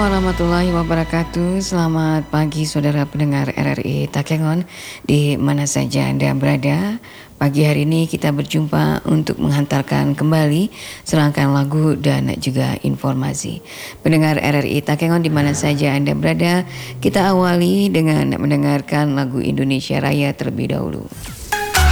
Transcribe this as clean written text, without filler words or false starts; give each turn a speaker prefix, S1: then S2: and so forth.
S1: warahmatullahi wabarakatuh. Selamat pagi saudara pendengar RRI Takengon di mana saja Anda berada. Pagi hari ini kita berjumpa untuk menghantarkan kembali serangkaian lagu dan juga informasi. Pendengar RRI Takengon di mana saja Anda berada, kita awali dengan mendengarkan lagu Indonesia Raya terlebih dahulu.